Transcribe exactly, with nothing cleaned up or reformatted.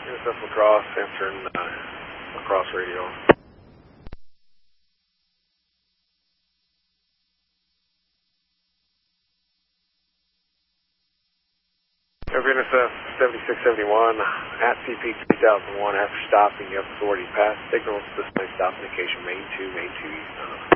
N S F Lacrosse, answering uh, Lacrosse radio. N S F seventy-six seventy-one, at C P three thousand one, after stopping, you have authority to pass signals, display stop indication, main two, main two, east.